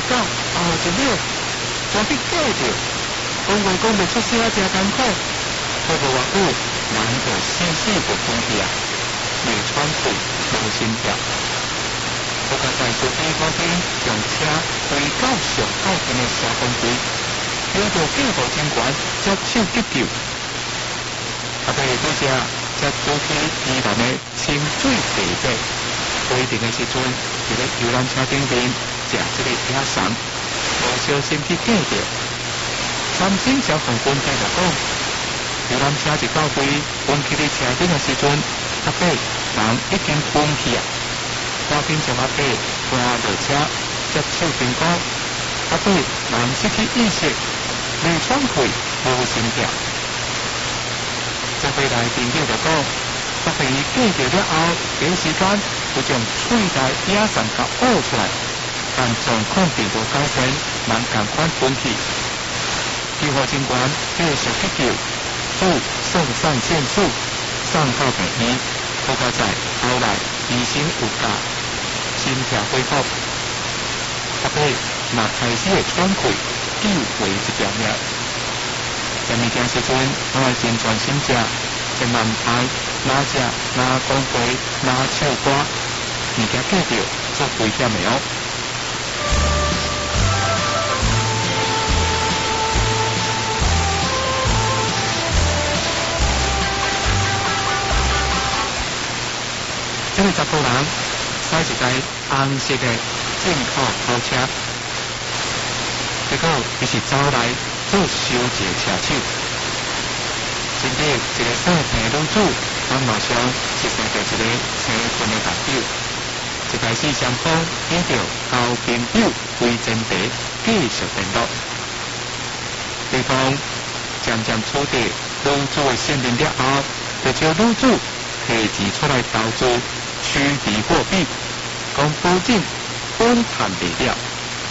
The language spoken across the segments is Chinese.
到后一秒，全去过着，讲话讲袂出声，真艰苦。过无偌久，人就死就昏去啊，未喘气，无心跳。我甲在司机嗰边用车开到上靠近的消防队，叫到救护警官接手急救。啊，对这只才拄起医院的清水地者，规定的时阵，伫咧游览车顶面食这个野虫，无小心去见着。参警消防官介就讲，游览车一到位，运去伫车顶的时阵，阿伯人已经昏去啊。赶紧将阿伯搬落车，接手评估。阿伯人失去意识，未喘气，无心跳。这回来朋友就讲，发现伊见着了后，第一时间就将喙内野虫甲呕出来，但状况并无改善，人赶快昏去。救护警官继续急救，拄送上线处，送到病院。好在后来医生有教，心跳恢复，阿伯若开始会喘气，救回一条命。食物件时阵，爱真专心食，千万唔爱哪食哪讲话哪唱歌，物件记着足危险的哦。这个查甫人开一台红色的进口跑车，结果伊是走来做修一个车手。前底一个少年女子，他马上接生到一个青春的大表，一开始双方见到交朋友为前提继续联络，对方渐渐取得女子的信任了后，就叫女子提钱出来投资虚拟货币，讲保证稳赚不了。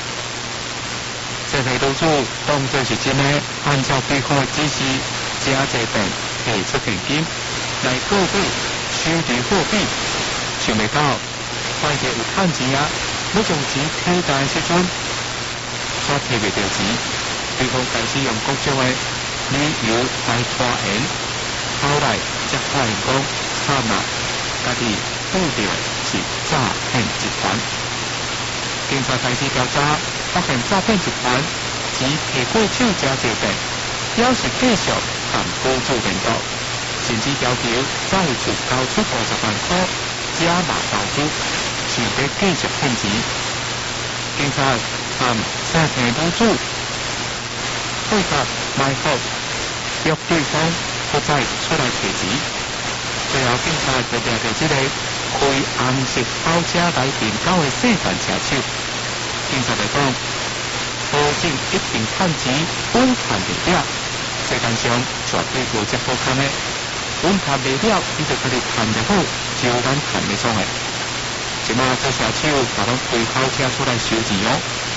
这个女子当作是真的，按照对方的指示，加这顿提出现金来购买虚拟货币，想袂到快捷有趁钱啊！要将钱提单的时阵，却提袂到钱，对方开始用各种的理由来拖延，后来才发现讲惨啊，家己遇到是诈骗集团。警察开始调查，发现诈骗集团钱提过手真侪遍，表示继续和雇主联络，甚至要求再次交出50万块加码投资，想要继续骗钱。警察和诈骗女子配合埋伏，约对方不再出来提钱。最后，警察就抓到这个开红色跑车来订购的细范车手。警察就讲，保证一定趁钱，稳赚不了。世界上绝对无这好看的，稳赚不了，伊就家己赚就好，就咱赚袂爽的。即马做车手，把拢开跑车出来收钱哦。